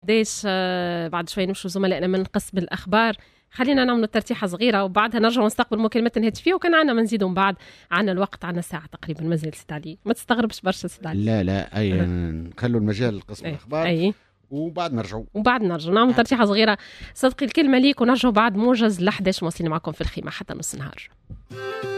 قديش بعد شوي نمشوا زملائنا من قسم الأخبار. خلينا نعمل ترتيحة صغيرة وبعدها نرجع نستقبل مكالمات الهاتفية، وكان عنا ما نزيدوا من بعد. عنا الوقت، عنا ساعة تقريبا مازال سيدالي، ما تستغربش برشا سيدالي. لا أي نخلوا المجال لقسم الأخبار أي. وبعد نرجعوا نعمل ترتيحة صغيرة. صدقي الكلمة ليك ونرجعوا بعد موجز ل11 مواصلين معكم في الخيمة حتى نص نهار.